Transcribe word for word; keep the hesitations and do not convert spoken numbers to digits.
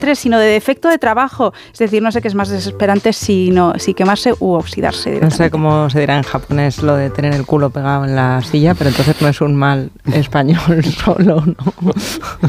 estrés, sino de defecto de trabajo. Es decir, no sé qué es más desesperante, si, no, si quemarse u oxidarse. No sé cómo se dirá en japonés lo de tener el culo pegado en la silla, pero entonces no es un mal español solo, ¿no?